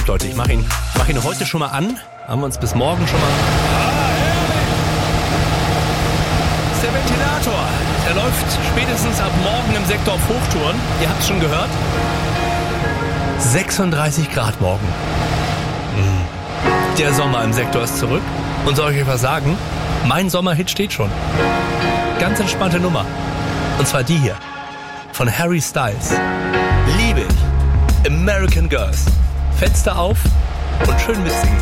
Leute. Ich mach ihn heute schon mal an. Haben wir uns bis morgen schon mal... Das ist der Ventilator. Der läuft spätestens ab morgen im Sektor auf Hochtouren. Ihr habt es schon gehört. 36 Grad morgen. Der Sommer im Sektor ist zurück. Und soll ich euch was sagen? Mein Sommerhit steht schon. Ganz entspannte Nummer. Und zwar die hier. Von Harry Styles. Liebe ich. American Girls. Fenster auf und schön mitsingen.